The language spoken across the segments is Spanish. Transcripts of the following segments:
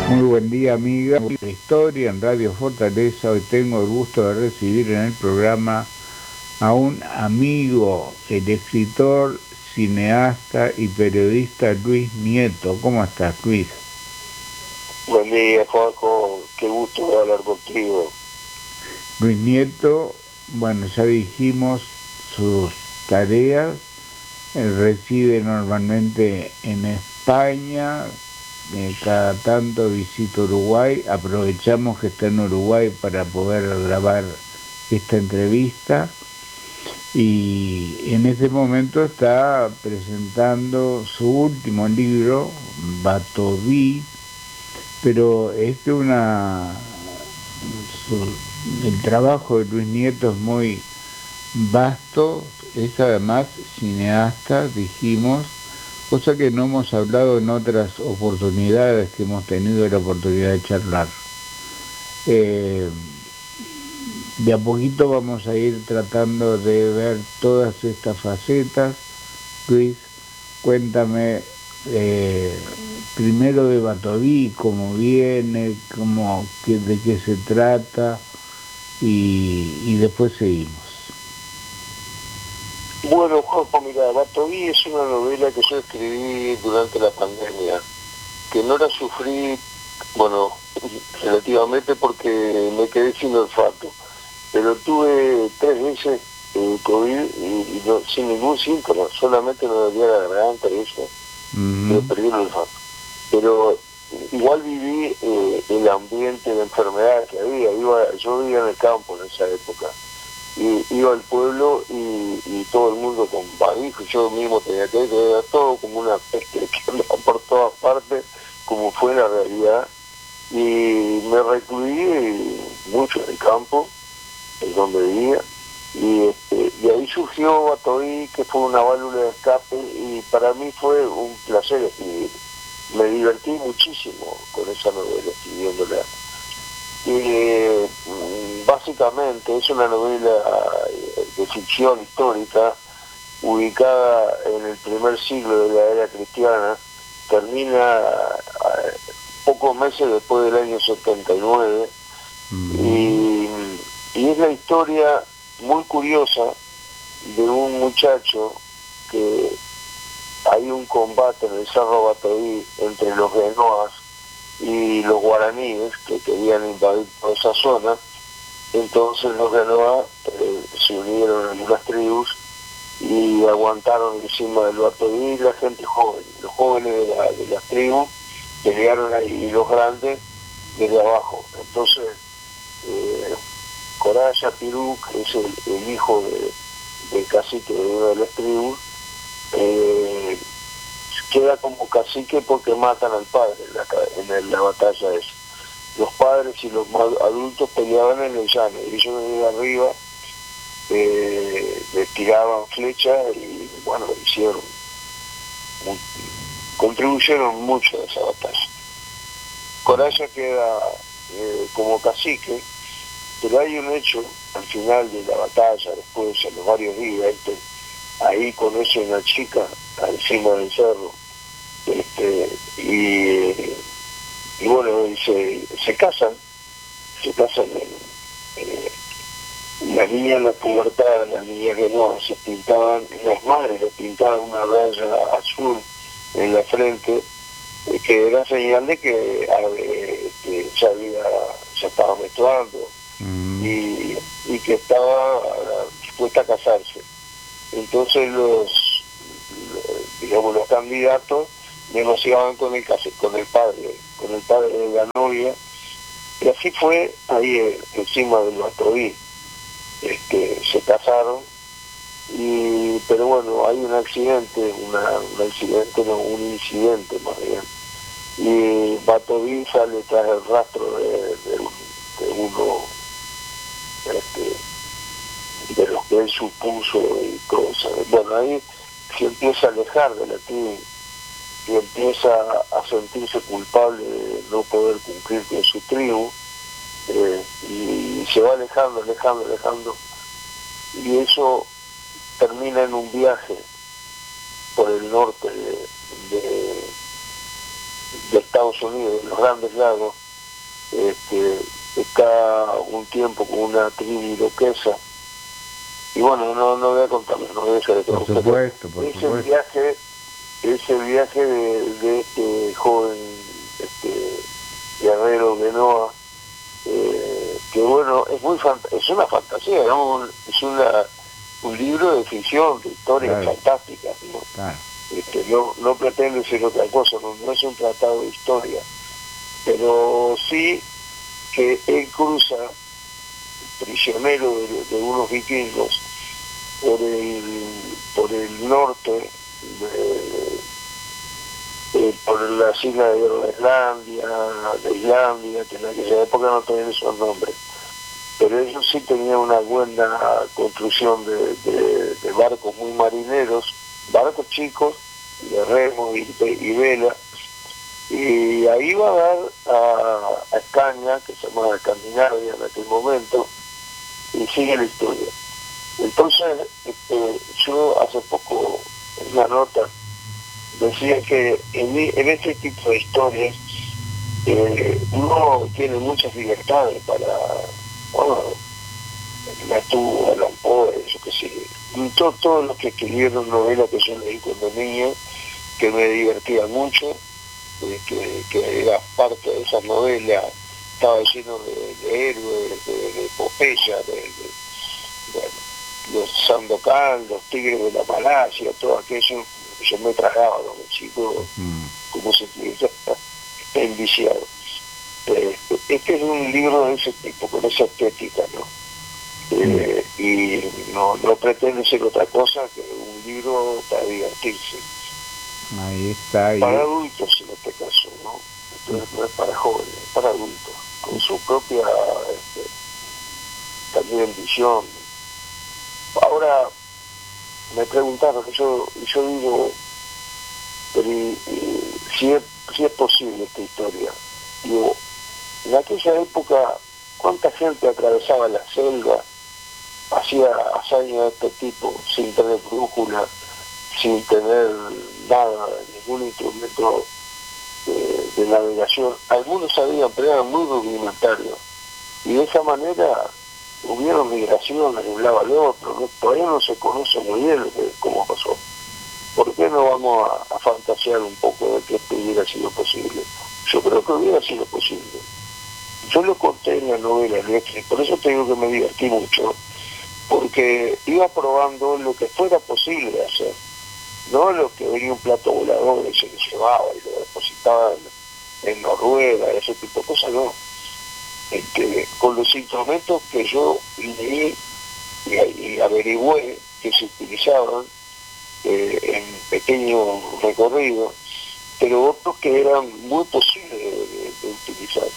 Muy buen día, amiga. La historia en Radio Fortaleza. Hoy tengo el gusto de recibir en el programa a un amigo, el escritor, cineasta y periodista Luis Nieto. ¿Cómo estás, Luis? Buen día, Joaco. Qué gusto hablar contigo. Luis Nieto, bueno, ya dijimos sus tareas. Él reside normalmente en España. Cada tanto visita Uruguay. Aprovechamos que está en Uruguay para poder grabar esta entrevista. Y en este momento está presentando su último libro, Batoví, pero es de el trabajo de Luis Nieto es muy vasto, es además cineasta, dijimos, cosa que no hemos hablado en otras oportunidades que hemos tenido la oportunidad de charlar. Eh, de a poquito vamos a ir tratando de ver todas estas facetas. Luis, cuéntame primero de Batoví, cómo viene, de qué se trata y después seguimos. Bueno, Joaco, mira, Batoví es una novela que yo escribí durante la pandemia, que no la sufrí, bueno, relativamente porque me quedé sin olfato, pero tuve 3 veces COVID y no, sin ningún síntoma, solamente me dolía la garganta y eso, pero Uh-huh. perdí el olfato. Pero igual viví el ambiente de enfermedad que había. Yo vivía en el campo en esa época. Y iba al pueblo y todo el mundo con barbijo, yo mismo tenía que ir, era todo como una peste que andaba por todas partes, como fue la realidad. Y me recluí mucho en el campo, en donde vivía, y ahí surgió Batoví, que fue una válvula de escape, y para mí fue un placer escribir. Me divertí muchísimo con esa novela, escribiéndola. Básicamente es una novela de ficción histórica ubicada en el primer siglo de la era cristiana, termina pocos meses después del año 79 Uh-huh. y, y es la historia muy curiosa de un muchacho que hay un combate en el Cerro Batoví entre los genoas y los guaraníes que querían invadir toda esa zona. Entonces los genoas se unieron en unas tribus y aguantaron encima del Batoví y la gente joven. Los jóvenes de las tribus pelearon ahí y los grandes desde abajo. Entonces eh, Coraya Pirú, que es el hijo del cacique de una de las tribus, eh, queda como cacique porque matan al padre en la batalla esa. Los padres y los adultos peleaban en el llano, y ellos desde arriba le tiraban flechas y bueno, contribuyeron mucho a esa batalla. Coraya queda como cacique, pero hay un hecho al final de la batalla, después a los varios días, ahí conoce una chica encima del cerro, y bueno, se casan, las niñas en la pubertad, las niñas que no, se pintaban, las madres les pintaban una raya azul en la frente, que era señal de que ya estaba menstruando Uh-huh. y que estaba dispuesta a casarse. Entonces digamos, los candidatos negociaban con el padre de la novia, y así fue ahí encima del Batoví. Se casaron, pero bueno, hay un accidente, un incidente más bien, y Batoví sale tras el rastro de uno de los que él supuso y cosas. Bueno, ahí se empieza a alejar de la tribu y empieza a sentirse culpable de no poder cumplir con su tribu, y se va alejando, y eso termina en un viaje por el norte de Estados Unidos, de los Grandes Lagos, está un tiempo con una tribu iroquesa. Y bueno, no voy a contarles, no voy a dejar de Por supuesto, por supuesto. Ese viaje de este joven guerrero de Noah, que bueno, es una fantasía, digamos, es un libro de ficción, de historias Claro. fantásticas, ¿no? Claro. No pretende ser otra cosa, no es un tratado de historia, pero sí que él cruza, prisionero de unos vikingos, por el norte, por las islas de Islandia, que en aquella época no tenían esos nombres, pero ellos sí tenían una buena construcción de barcos muy marineros, barcos chicos, de remo y vela, y ahí va a dar a España, que se llamaba Escandinavia en aquel momento, y sigue la historia. Entonces, yo hace poco, en una nota, decía que en este tipo de historias uno tiene muchas libertades para, bueno, la tuvo, Alan Poe, yo qué sé, todos los que escribieron novelas que yo leí cuando niño, que me divertía mucho, que era parte de esas novelas, estaba lleno de héroes, de epopeya, bueno, los Sandokan, los Tigres de la Malasia, todo aquello, yo me tragaba cuando chico, como se dice, enviciado. Este es un libro de ese tipo, con esa estética, ¿no? Y no pretende ser otra cosa que un libro para divertirse. Ahí está. Para adultos en este caso, ¿no? Entonces no es para jóvenes, es para adultos, con su propia también visión. Ahora me preguntaron, yo digo, pero si es posible esta historia. Digo, en aquella época, ¿cuánta gente atravesaba la selva, hacía hazañas de este tipo, sin tener brújula, sin tener nada, ningún instrumento de navegación? Algunos sabían, pero eran muy rudimentarios. Y de esa manera hubieron migraciones de un lado al otro, ¿no? Todavía no se conoce muy bien cómo pasó. ¿Por qué no vamos a fantasear un poco de que esto hubiera sido posible? Yo creo que hubiera sido posible. Yo lo conté en la novela, por eso te digo que me divertí mucho, porque iba probando lo que fuera posible de hacer, no lo que venía un plato volador y se lo llevaba y lo depositaba en Noruega, ese tipo de cosas, no. Con los instrumentos que yo leí y averigüé que se utilizaban en pequeños recorridos, pero otros que eran muy posibles de utilizar.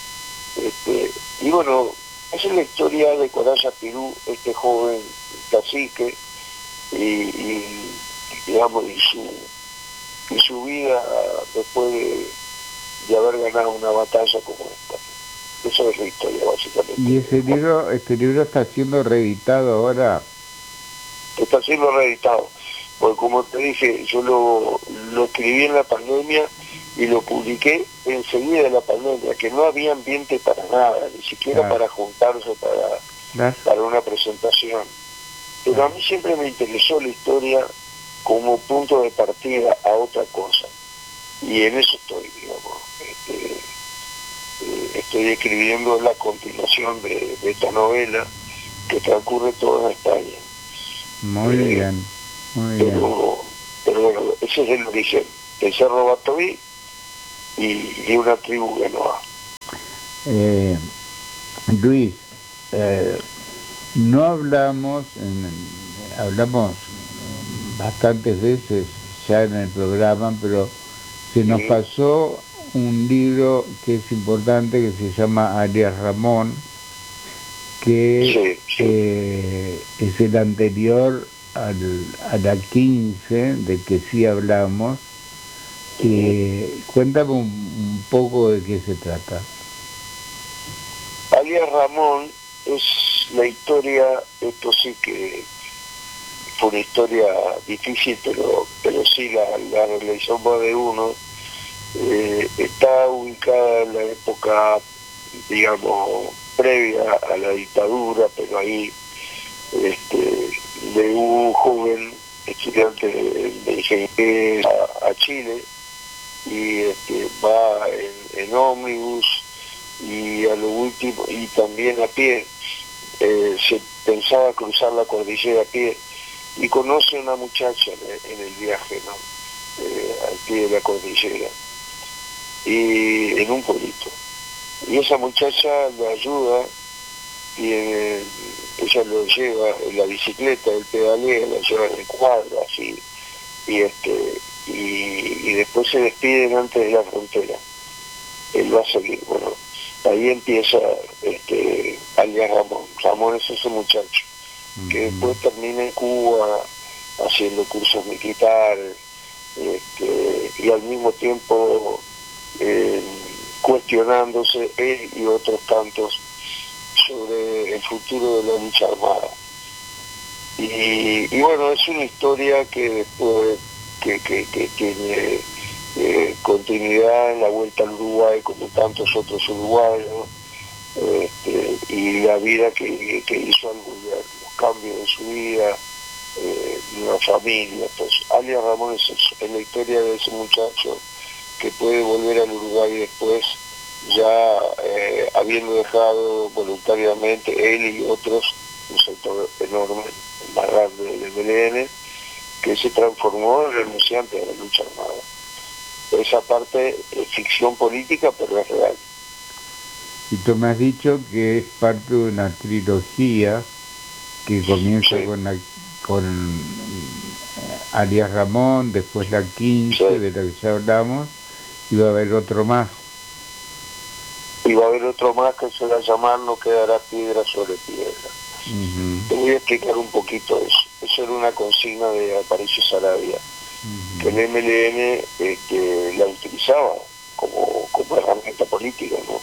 Y bueno, esa es la historia de Coraya Pirú, este joven cacique, y digamos, y su vida después de haber ganado una batalla como esta. Esa es la historia, básicamente. Y este libro está siendo reeditado ahora. Está siendo reeditado, porque como te dije, yo lo escribí en la pandemia y lo publiqué enseguida de la pandemia, que no había ambiente para nada, ni siquiera para juntarse para una presentación. Pero a mí siempre me interesó la historia como punto de partida a otra cosa. Y en eso estoy, digamos. Estoy escribiendo la continuación de esta novela que transcurre toda en España. Muy bien, muy bien. Pero bueno, ese es el origen, el Cerro Batoví y una tribu de Noah. Luis, no hablamos bastantes veces ya en el programa, pero se nos pasó un libro que es importante, que se llama Alias Ramón, que es el anterior a la 15, del que sí hablamos. Cuéntame un poco de qué se trata. Alias Ramón es la historia, esto sí que fue una historia difícil, pero sí la realizó más de uno, está ubicada en la época, digamos, previa a la dictadura, pero ahí de un joven estudiante de ingeniería a Chile, y va en ómnibus y a lo último, y también a pie, se pensaba cruzar la cordillera a pie, y conoce a una muchacha en el viaje, ¿no? Al pie de la cordillera, y en un pueblito. Y esa muchacha lo ayuda, y ella lo lleva en la bicicleta, el pedalea, la lleva en el cuadro, así, y después se despiden antes de la frontera. Él va a seguir, bueno, ahí empieza alias Ramón. Ramón es ese muchacho, que después termina en Cuba haciendo cursos militares, y al mismo tiempo cuestionándose él y otros tantos sobre el futuro de la lucha armada. Y bueno, es una historia que después que tiene continuidad en la vuelta al Uruguay, como tantos otros uruguayos, y la vida que hizo al volver, los cambios de su vida, una familia. Entonces, alias Ramón es la historia de ese muchacho que puede volver al Uruguay después, ya habiendo dejado voluntariamente él y otros un sector enorme, más grande del MLN, que se transformó en renunciante de la lucha armada. Esa parte es ficción política, pero es real. Y tú me has dicho que es parte de una trilogía que comienza Sí, con Arias Ramón, después la 15, sí. de la que ya hablamos, y va a haber otro más. Y va a haber otro más que se va a llamar No quedará piedra sobre piedra. Te voy a explicar un poquito eso. Eso era una consigna de Aparicio Saravia, que el MLN la utilizaba como herramienta política, ¿no?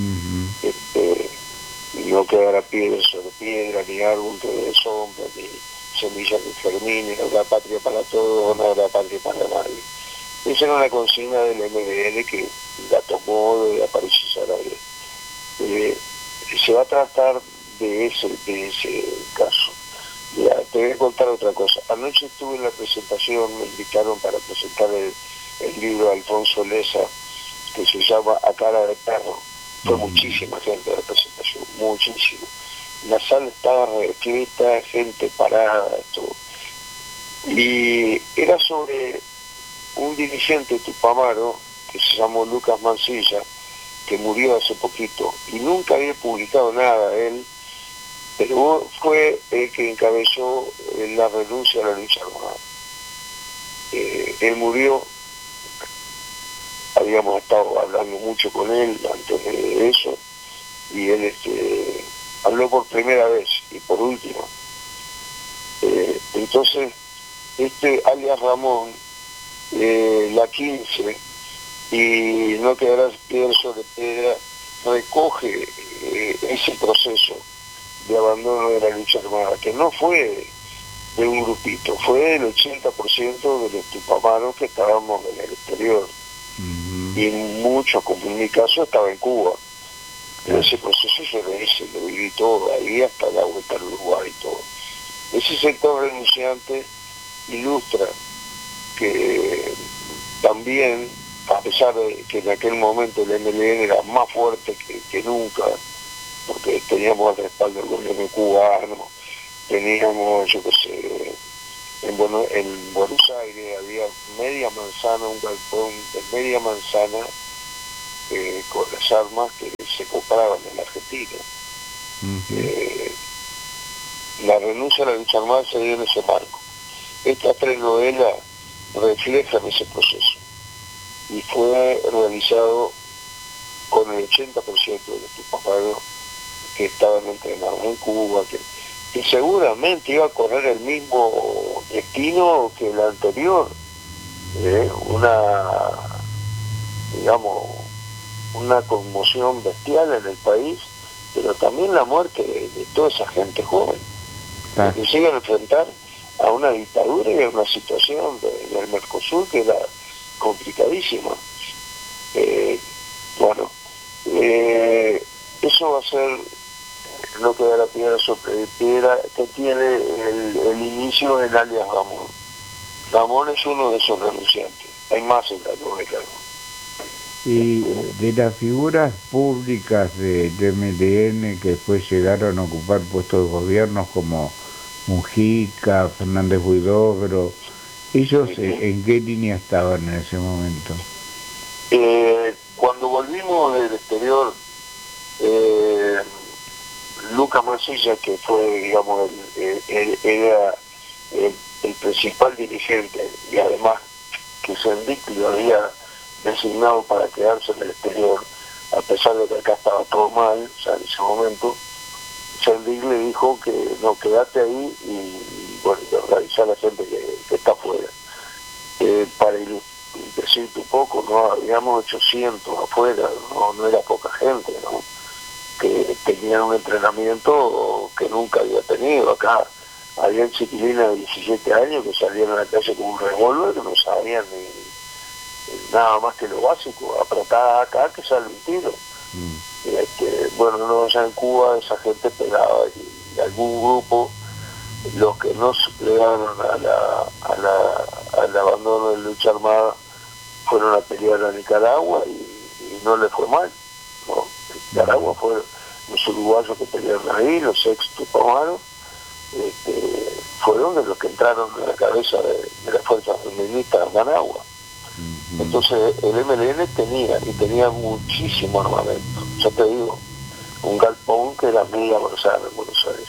No quedará piedra sobre piedra, ni árbol que dé sombra, ni semilla que germine, no habrá patria para todos, no habrá patria para nadie. Esa era una consigna del MLN que la tomó de Aparicio Saravia. Se va a tratar de ese caso. Ya, te voy a contar otra cosa. Anoche estuve en la presentación, me invitaron para presentar el libro de Alfonso Leza, que se llama A cara de perro. Fue muchísima gente a la presentación, muchísimo. La sala estaba repleta, gente parada, todo. Y era sobre un dirigente tupamaro que se llamó Lucas Mancilla, que murió hace poquito, y nunca había publicado nada él, pero fue el que encabezó la renuncia a la lucha armada. Él murió, habíamos estado hablando mucho con él antes de eso, y él habló por primera vez y por última. Entonces, alias Ramón, la 15, y No quedará piedra sobre piedra, recoge ese proceso de abandono de la lucha armada, que no fue de un grupito, fue del 80% de los tupamaros que estábamos en el exterior, y muchos, como en mi caso, estaba en Cuba. Pero ese proceso lo viví todo, ahí hasta la vuelta al Uruguay y todo. Ese sector renunciante ilustra que también, a pesar de que en aquel momento el MLN era más fuerte que nunca, porque teníamos el respaldo del gobierno cubano, teníamos, yo qué sé, en Buenos Aires había media manzana, un galpón de media manzana con las armas que se compraban en la Argentina. La renuncia a la lucha armada se dio en ese marco. Estas tres novelas reflejan ese proceso y fue realizado con el 80% de los tupamaros que estaban entrenados en Cuba, que seguramente iba a correr el mismo destino que el anterior, una conmoción bestial en el país, pero también la muerte de toda esa gente joven, que se iban a enfrentar a una dictadura y a una situación del Mercosur que era complicadísima. Eh, bueno, eso va a ser no queda la piedra sobre piedra, que tiene el inicio en alias Ramón. Ramón es uno de esos denunciantes, hay más en la novela, ¿no? Y de las figuras públicas de MLN que después llegaron a ocupar puestos de gobierno como Mujica, Fernández Huidobro, ¿ellos en qué línea estaban en ese momento? Cuando volvimos del exterior, Lucas Mancilla, que fue, digamos, era el principal dirigente, y además que Sendic lo había designado para quedarse en el exterior, a pesar de que acá estaba todo mal, o sea, en ese momento, Sendic le dijo que no, quedate ahí y bueno, y organizar a la gente que está afuera. Para decirte un poco, ¿no? Habíamos 800 afuera, no era poca gente, ¿no? Que tenían un entrenamiento que nunca había tenido. Acá habían chiquilinas de 17 años que salían a la calle con un revólver, que no sabían ni nada más que lo básico, apretar acá que sale un tiro. Bueno, no, ya en Cuba esa gente pegaba y algún grupo, los que no se plegaron al abandono de la lucha armada, fueron a pelear a Nicaragua y no le fue mal, ¿no? Nicaragua fueron los uruguayos que pelearon ahí, los ex tupamaros, fueron de los que entraron en la cabeza de las fuerzas feministas en Managua. Entonces el MLN tenía muchísimo armamento, ya te digo, un galpón que era mega Buenos Aires.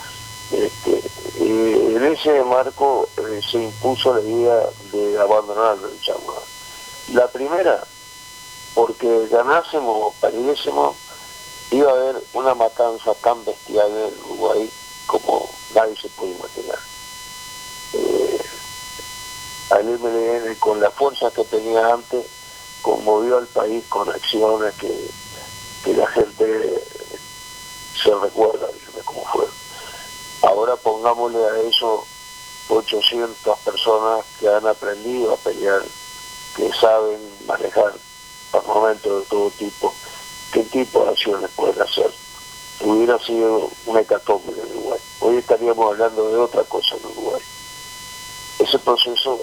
En ese marco se impuso la idea de abandonar la lucha armada. La primera, porque ganásemos o perdiésemos, iba a haber una matanza tan bestial en Uruguay como nadie se puede imaginar. Al MLN, con la fuerza que tenía antes, conmovió al país con acciones que la gente se recuerda de cómo fue. Ahora pongámosle a eso 800 personas que han aprendido a pelear, que saben manejar armamento de todo tipo, qué tipo de acciones pueden hacer. Hubiera sido una hecatombe en Uruguay. Hoy estaríamos hablando de otra cosa en Uruguay. Ese proceso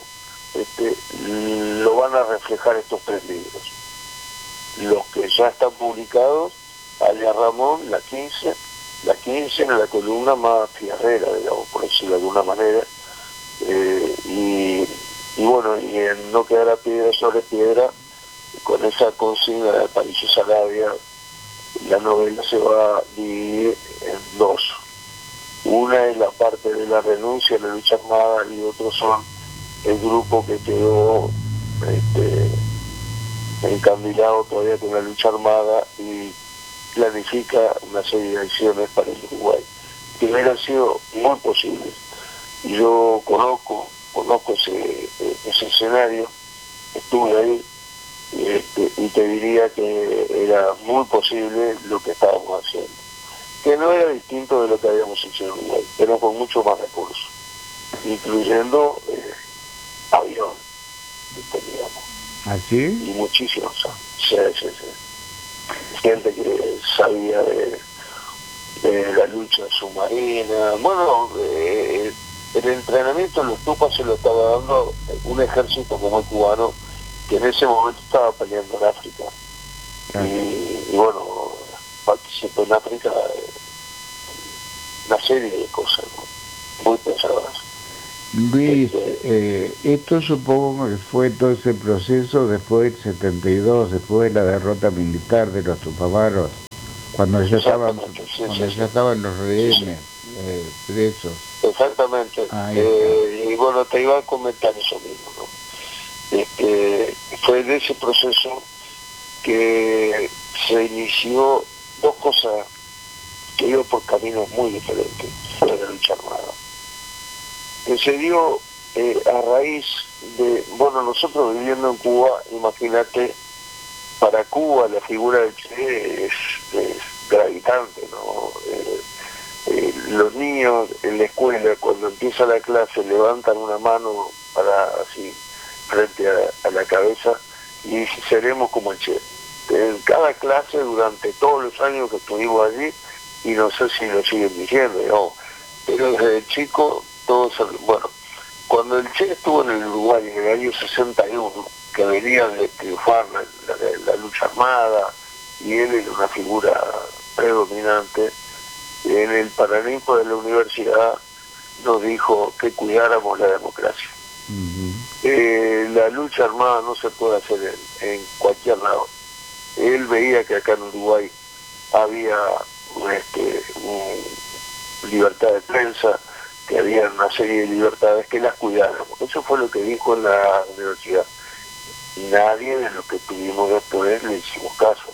lo van a reflejar estos 3 libros. Los que ya están publicados, alias Ramón, la 15 en la columna más fierrera, digamos, por decirlo de alguna manera, y bueno, y en No quedará piedra sobre piedra, con esa consigna de Aparicio Saravia, la novela se va a dividir en 2. Una es la parte de la renuncia a la lucha armada y otros son el grupo que quedó encandilado todavía con la lucha armada y planifica una serie de acciones para el Uruguay, que hubieran sido muy posibles. Yo conozco ese escenario, estuve ahí, y te diría que era muy posible lo que estábamos haciendo, que no era distinto de lo que habíamos hecho en Uruguay, pero con mucho más recursos, incluyendo avión que teníamos. ¿Así? Y muchísimos, sí. Gente que sabía de la lucha submarina. Bueno, el entrenamiento en los Tupas se lo estaba dando un ejército como el cubano, que en ese momento estaba peleando en África. Y bueno, participó en África una serie de cosas, ¿no? Muy pesadas. Luis, esto supongo que fue todo ese proceso después del 72, después de la derrota militar de los Tupamaros, cuando ya estaban los rehenes presos. Exactamente. Y bueno, te iba a comentar eso mismo, ¿no? Fue de ese proceso que se inició 2 cosas que iban por caminos muy diferentes de la lucha armada. Que se dio a raíz de, bueno, nosotros viviendo en Cuba, imagínate, para Cuba la figura del Che es gravitante, ¿no? Los niños en la escuela, cuando empieza la clase, levantan una mano para así frente a la cabeza y seremos como el Che. En cada clase durante todos los años que estuvimos allí, y no sé si lo siguen diciendo, no, pero desde chico todos, bueno, cuando el Che estuvo en el Uruguay en el año 61, que venía de triunfar la lucha armada, y él era una figura predominante, en el Paraninfo de la universidad nos dijo que cuidáramos la democracia. La lucha armada no se puede hacer en cualquier lado. Él veía que acá en Uruguay había libertad de prensa, que había una serie de libertades, que las cuidáramos. Eso fue lo que dijo en la universidad. Nadie de los que estuvimos después le hicimos caso.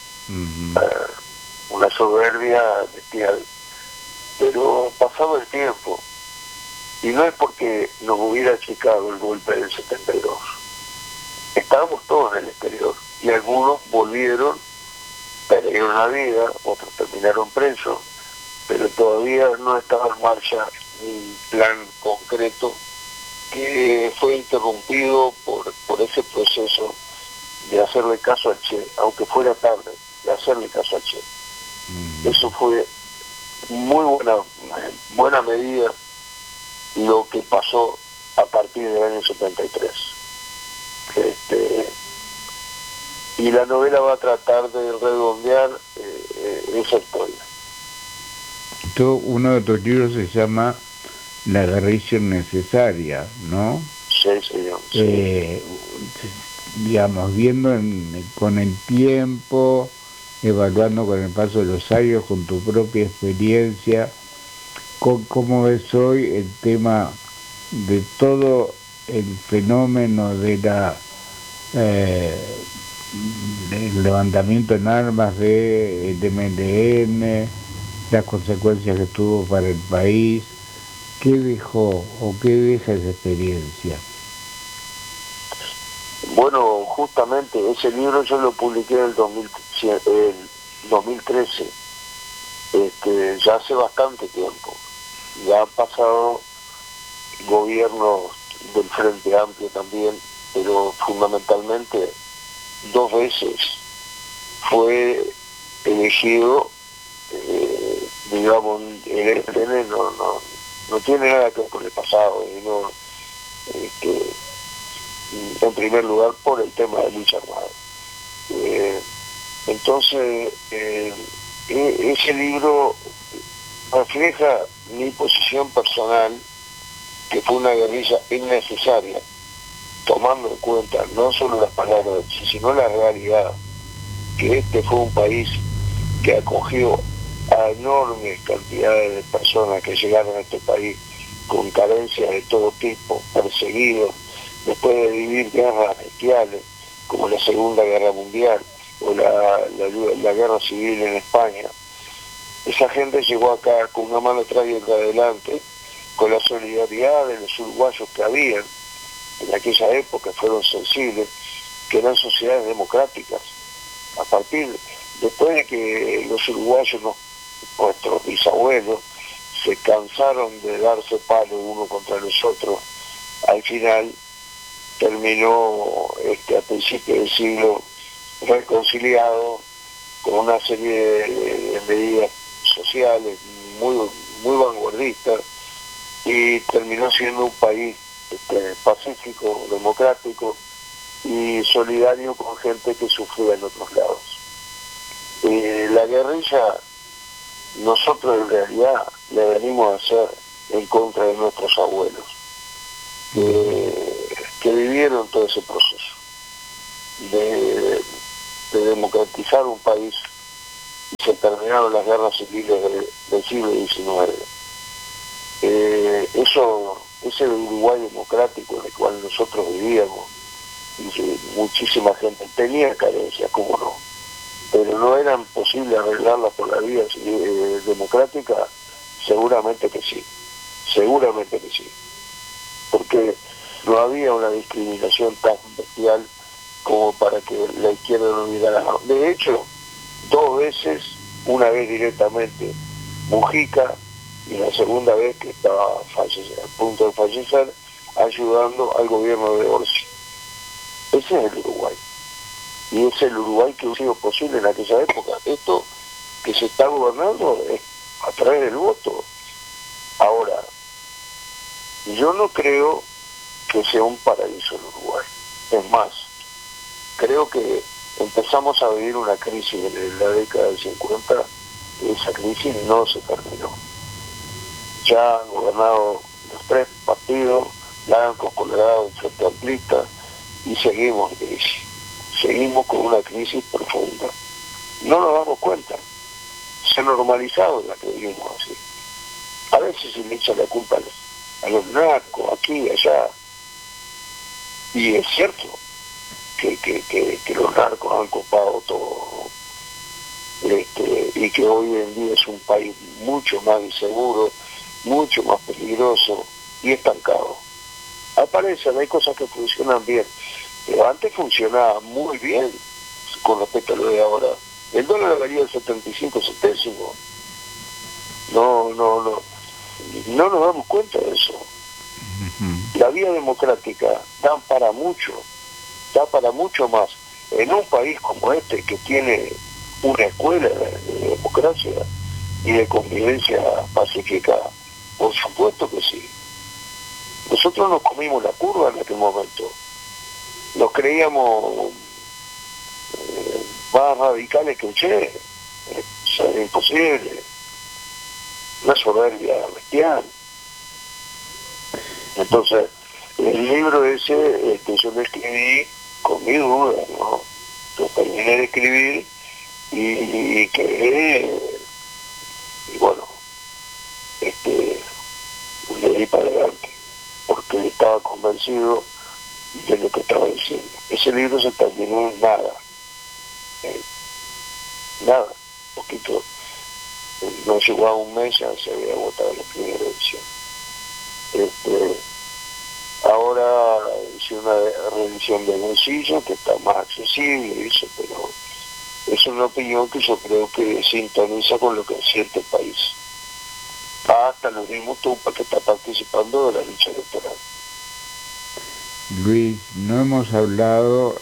Una soberbia bestial. Pero pasado el tiempo, y no es porque nos hubiera achicado el golpe del 72, estábamos todos en el exterior, y algunos volvieron, perdieron la vida, otros terminaron presos, pero todavía no estaba en marcha un plan concreto que fue interrumpido por ese proceso de hacerle caso al Che, aunque fuera tarde, de hacerle caso al Che. Eso fue muy buena medida lo que pasó a partir del año 73. Y la novela va a tratar de redondear esa historia. Uno de tus libros se llama La guerrilla innecesaria, ¿no? Sí, señor. Sí. Digamos, viendo con el tiempo, evaluando con el paso de los años, con tu propia experiencia, ¿cómo ves hoy el tema de todo el fenómeno de del levantamiento en armas del MLN, las consecuencias que tuvo para el país? ¿Qué dejó o qué deja esa experiencia? Bueno, justamente ese libro yo lo publiqué en el 2013, ya hace bastante tiempo. Ya han pasado gobiernos del Frente Amplio también, pero fundamentalmente 2 veces fue elegido, digamos, el EPN no tiene nada que ver con el pasado, en primer lugar por el tema de lucha armada. Entonces, ese libro refleja mi posición personal, que fue una guerrilla innecesaria, tomando en cuenta no solo las palabras, sino la realidad, que este fue un país que acogió a enormes cantidades de personas que llegaron a este país con carencias de todo tipo, perseguidos, después de vivir guerras bestiales, como la Segunda Guerra Mundial o la Guerra Civil en España. Esa gente llegó acá con una mano atrás y otra adelante, con la solidaridad de los uruguayos que habían en aquella época, fueron sensibles, que eran sociedades democráticas. Después de que los uruguayos, nuestros bisabuelos, se cansaron de darse palo uno contra los otros, al final terminó a principios del siglo reconciliado con una serie de medidas sociales muy vanguardistas, y terminó siendo un país pacífico, democrático y solidario con gente que sufría en otros lados. La guerrilla, nosotros en realidad le venimos a hacer en contra de nuestros abuelos, que vivieron todo ese proceso de democratizar un país, y se terminaron las guerras civiles del siglo XIX. Ese Uruguay democrático en el cual nosotros vivíamos, y muchísima gente tenía carencias, cómo no, pero no eran posibles arreglarlas por la vía democrática. Seguramente que sí, porque no había una discriminación tan bestial como para que la izquierda no hubiera. De hecho, 2 veces, una vez directamente Mujica, y la segunda vez que estaba a punto de fallecer, ayudando al gobierno de Orsi. Ese es el Uruguay. y es el Uruguay que hubiera sido posible en aquella época. Esto que se está gobernando es a través del voto. Ahora, yo no creo que sea un paraíso el Uruguay. Es más, creo que empezamos a vivir una crisis en la década del 50, y esa crisis no se terminó. Ya han gobernado los tres partidos, blancos, colorados, frente amplista, y seguimos en crisis. Seguimos con una crisis profunda. No nos damos cuenta. Se ha normalizado la que vivimos así. A veces se le echa la culpa a los narcos, aquí, allá. Y es cierto que los narcos han copado todo, y que hoy en día es un país mucho más inseguro, mucho más peligroso y estancado. Aparecen, hay cosas que funcionan bien, pero antes funcionaba muy bien con respecto a lo de ahora. El dólar valía 75 centésimos. No nos damos cuenta de eso. La vía democrática da para mucho más. En un país como este, que tiene una escuela de democracia y de convivencia pacífica, por supuesto que sí. Nosotros nos comimos la curva en aquel momento. Nos creíamos más radicales que el Che. Eso era imposible. Una soberbia bestial. Entonces, el libro ese yo lo escribí con mi duda, ¿no? Lo terminé de escribir y bueno, le di para adelante, porque estaba convencido de lo que estaba diciendo. Ese libro se terminó en nada, poquito, no llegó a un mes, ya se había agotado la primera edición. Ahora hice una revisión de bolsillo que está más accesible, pero es una opinión que yo creo que sintoniza con lo que siente el país. Hasta los mismos Tupac que está participando de la lucha electoral. Luis, no hemos hablado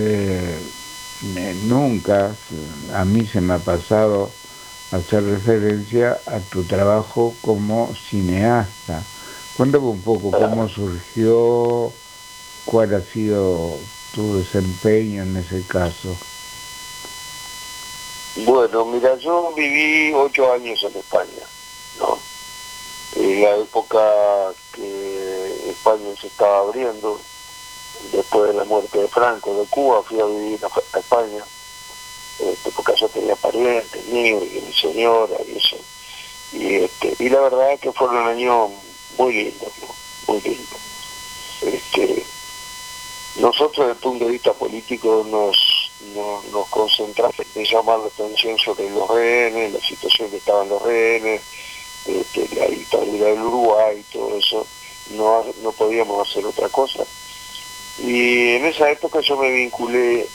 nunca, a mí se me ha pasado hacer referencia a tu trabajo como cineasta. Cuéntame un poco cómo surgió, cuál ha sido tu desempeño en ese caso. Bueno, mira, yo viví 8 años en España, ¿no? En la época que España se estaba abriendo, después de la muerte de Franco de Cuba, fui a vivir a España, porque yo tenía parientes, míos, y mi señora, y eso. Y la verdad es que fueron años muy lindos, ¿no? Muy lindos. Nosotros, desde el punto de vista político, nos concentramos en llamar la atención sobre los rehenes, la situación que estaban los rehenes, la dictadura del Uruguay, todo eso. No podíamos hacer otra cosa. Y en esa época yo me vinculé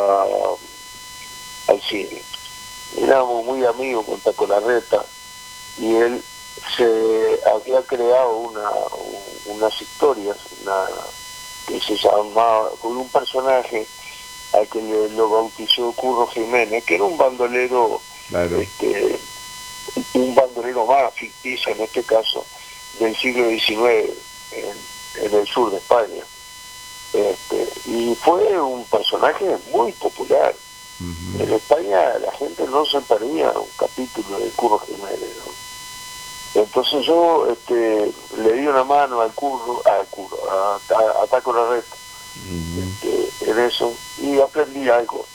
al cine. Éramos muy amigos con Taco Larreta, y él se había creado unas historias que se llamaba, con un personaje al que lo bautizó Curro Jiménez, que era un bandolero, Claro. Un bandolero más ficticio en este caso, del siglo XIX en el sur de España. Y fue un personaje muy popular. Uh-huh. En España la gente no se perdía un capítulo de Curro Jiménez, ¿no? Entonces yo le di una mano a Taco Larreta, uh-huh, en eso, y aprendí algo.